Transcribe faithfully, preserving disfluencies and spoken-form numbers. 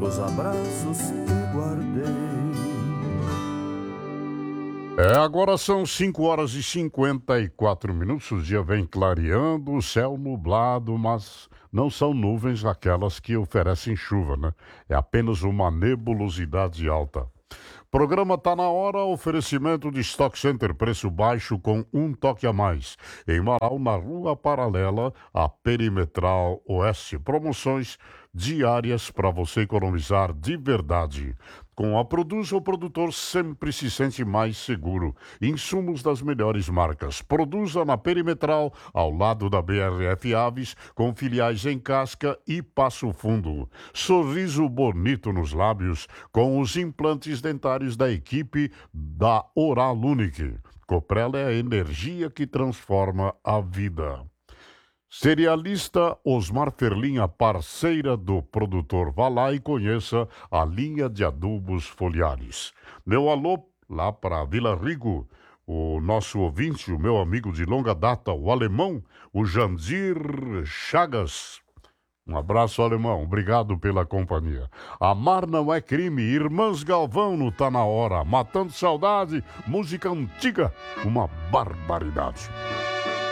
dos abraços que guardei. É, agora são cinco horas e cinquenta e quatro minutos, o dia vem clareando, o céu nublado, mas não são nuvens aquelas que oferecem chuva, né? É apenas uma nebulosidade alta. Programa Tá Na Hora, oferecimento de Stock Center, preço baixo com um toque a mais. Em Marau, na Rua Paralela, a Perimetral Oeste. Promoções diárias para você economizar de verdade. Com a Produza, o produtor sempre se sente mais seguro. Insumos das melhores marcas. Produza na Perimetral, ao lado da B R F Aves, com filiais em Casca e Passo Fundo. Sorriso bonito nos lábios, com os implantes dentários da equipe da Oral Unique. Coprela é a energia que transforma a vida. Cerealista Osmar Ferlinha, parceira do produtor. Vá lá e conheça a linha de adubos foliares. Meu alô lá para Vila Rigo, o nosso ouvinte, o meu amigo de longa data, o alemão, o Jandir Chagas. Um abraço, alemão. Obrigado pela companhia. Amar não é crime. Irmãs Galvão no Tá Na Hora. Matando saudade. Música antiga. Uma barbaridade.